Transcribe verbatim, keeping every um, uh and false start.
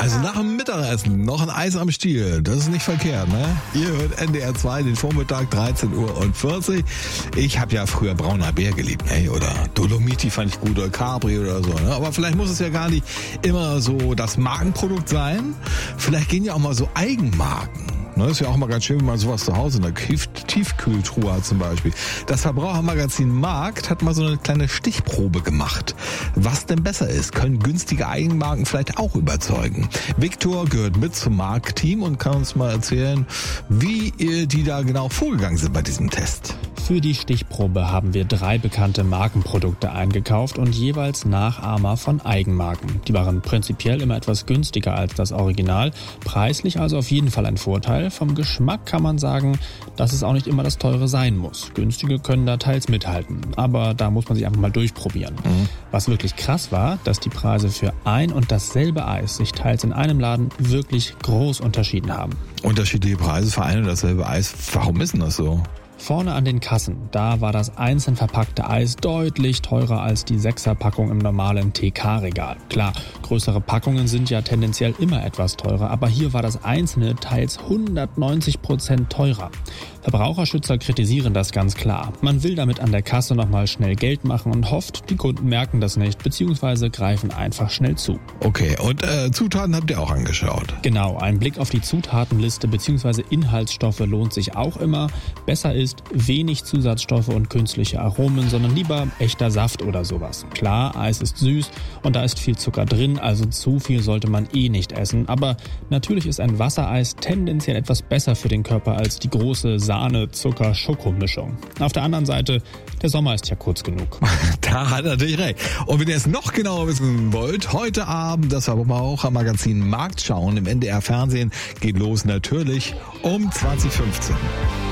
Also nach dem Mittagessen noch ein Eis am Stiel, das ist nicht verkehrt, ne? Ihr hört N D R zwei, den Vormittag, dreizehn Uhr vierzig. Ich habe ja früher Brauner Bär geliebt, ne? Oder Dolomiti fand ich gut, oder Capri oder so, ne? Aber vielleicht muss es ja gar nicht immer so das Markenprodukt sein. Vielleicht gehen ja auch mal so Eigenmarken. Ne, ist ja auch mal ganz schön, wenn man sowas zu Hause in der Tiefkühltruhe hat zum Beispiel. Das Verbrauchermagazin Markt hat mal so eine kleine Stichprobe gemacht. Was denn besser ist, können günstige Eigenmarken vielleicht auch überzeugen. Viktor gehört mit zum Marktteam und kann uns mal erzählen, wie die da genau vorgegangen sind bei diesem Test. Für die Stichprobe haben wir drei bekannte Markenprodukte eingekauft und jeweils Nachahmer von Eigenmarken. Die waren prinzipiell immer etwas günstiger als das Original, preislich also auf jeden Fall ein Vorteil. Vom Geschmack kann man sagen, dass es auch nicht immer das Teure sein muss. Günstige können da teils mithalten, aber da muss man sich einfach mal durchprobieren. Mhm. Was wirklich krass war, dass die Preise für ein und dasselbe Eis sich teils in einem Laden wirklich groß unterschieden haben. Unterschiedliche Preise für ein und dasselbe Eis, warum ist denn das so? Vorne an den Kassen, da war das einzeln verpackte Eis deutlich teurer als die Sechser-Packung im normalen T K-Regal. Klar, größere Packungen sind ja tendenziell immer etwas teurer, aber hier war das einzelne teils hundertneunzig Prozent teurer. Verbraucherschützer kritisieren das ganz klar. Man will damit an der Kasse nochmal schnell Geld machen und hofft, die Kunden merken das nicht, beziehungsweise greifen einfach schnell zu. Okay, und äh, Zutaten habt ihr auch angeschaut? Genau, ein Blick auf die Zutatenliste bzw. Inhaltsstoffe lohnt sich auch immer. Besser ist, wenig Zusatzstoffe und künstliche Aromen, sondern lieber echter Saft oder sowas. Klar, Eis ist süß und da ist viel Zucker drin, also zu viel sollte man eh nicht essen. Aber natürlich ist ein Wassereis tendenziell etwas besser für den Körper als die große Sahne-Zucker-Schokomischung. Auf der anderen Seite, der Sommer ist ja kurz genug. Da hat er natürlich recht. Und wenn ihr es noch genauer wissen wollt, heute Abend das Verbrauchermagazin Markt schauen im N D R Fernsehen geht los natürlich um zwanzig Uhr fünfzehn.